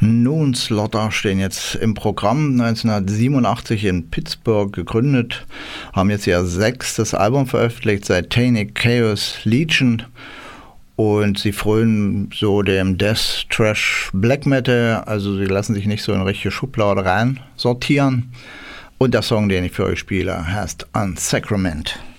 Noonslaughter stehen jetzt im Programm, 1987 in Pittsburgh gegründet, haben jetzt ihr 6. Album veröffentlicht, Satanic Chaos Legion, und sie frönen so dem Death, Trash, Black Metal, also sie lassen sich nicht so in richtige Schublade rein sortieren, und der Song, den ich für euch spiele, heißt Unsacrament.